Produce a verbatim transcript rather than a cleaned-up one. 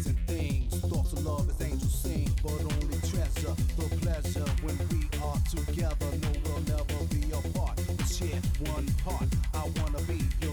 and things. Thoughts of love as angels sing, but only treasure the pleasure when we are together. No, we'll never be apart. We share one heart. I wanna be your